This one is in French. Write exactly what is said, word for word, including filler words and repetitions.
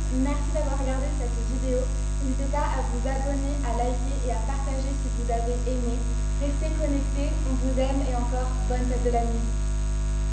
Merci d'avoir regardé cette vidéo. N'hésitez pas à vous abonner, à liker et à partager si vous avez aimé. Restez connectés, on vous aime et encore bonne fête de la nuit.